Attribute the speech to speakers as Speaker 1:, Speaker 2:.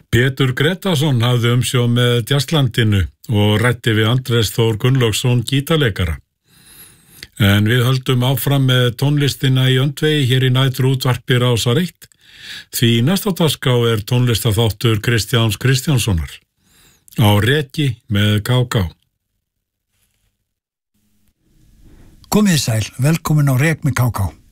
Speaker 1: Pétur Gretarsson hafði umsjón með Jazzlandinu og ræddi við Andrés Þór Gunnlaugsson gítarleikara. En við höldum áfram með tónlistina í öndvegi hér í næturútvarpi Rásar 1, því næst á dagskrá er tónlistaþáttur Kristjáns Kristjánssonar á reki með KK.
Speaker 2: Komið sæl, velkomin á rek með KK.